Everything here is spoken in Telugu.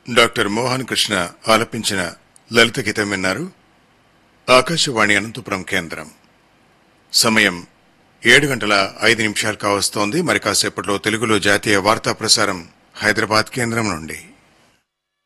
డాక్టర్ మోహన్ కృష్ణ ఆలపించిన లలిత గీతం విన్నారు. ఆకాశవాణి అనంతపురం కేంద్రం. సమయం 7:05 కావస్తోంది. మరి కాసేపట్లో తెలుగులో జాతీయ వార్తా ప్రసారం హైదరాబాద్ కేంద్రం నుండి.